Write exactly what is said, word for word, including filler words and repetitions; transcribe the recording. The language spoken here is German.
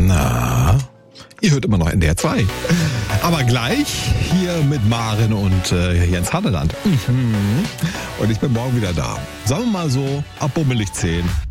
Na, ihr hört immer noch N D R zwei. Aber gleich hier mit Maren und äh, Jens Hadeland. Mhm. Und ich bin morgen wieder da. Sagen wir mal so, ab bummelig zehn.